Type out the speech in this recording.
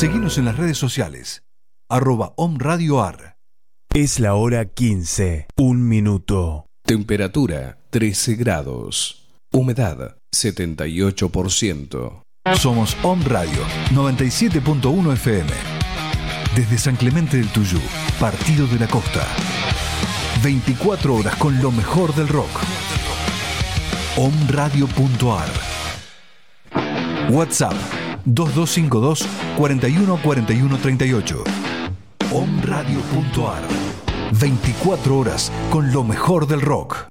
Seguinos en las redes sociales, @omradioar. Es la hora 15, 1 minuto. Temperatura 13 grados. Humedad 78%. Somos Om Radio 97.1 FM. Desde San Clemente del Tuyú, Partido de la Costa. 24 horas con lo mejor del rock. omradio.ar. WhatsApp 2252 41 41 38. omradio.ar. 24 horas con lo mejor del rock.